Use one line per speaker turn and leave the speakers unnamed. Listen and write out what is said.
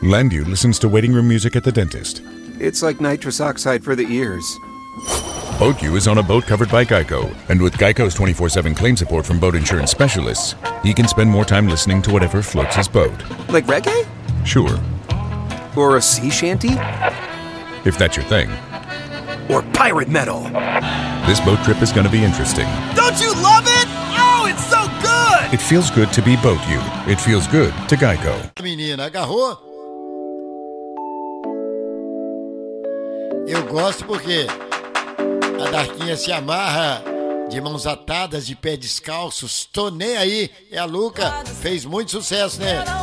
Landu listens to waiting room music at the dentist.
It's like nitrous oxide for the ears.
BoatU is on a boat covered by Geico, and with Geico's 24/7 claim support from boat insurance specialists, he can spend more time listening to whatever floats his boat.
Like reggae?
Sure,
Or a sea shanty?
if that's your thing.
Or pirate metal?
This boat trip is going to be interesting.
Don't you love it? Oh, it's so good!
It feels good to be BoatU. It feels good to Geico.
Menina, agarrou? Eu gosto porque a Darquinha se amarra de mãos atadas, de pé descalços. Tô nem aí. É a Luca. Fez muito sucesso, né?